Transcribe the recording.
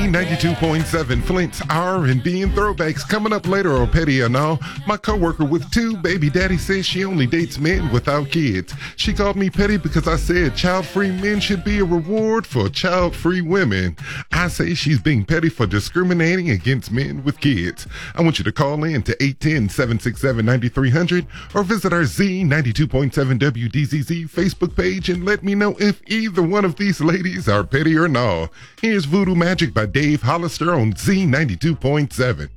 Z92.7, Flint's R&B and throwbacks. Coming up later on Petty or No, my coworker with 2 baby daddies says she only dates men without kids. She called me petty because I said child-free men should be a reward for child-free women. I say she's being petty for discriminating against men with kids. I want you to call in to 810-767-9300 or visit our Z92.7 WDZZ Facebook page and let me know if either one of these ladies are petty or no. Here's Voodoo Magic by Dave Hollister on Z92.7.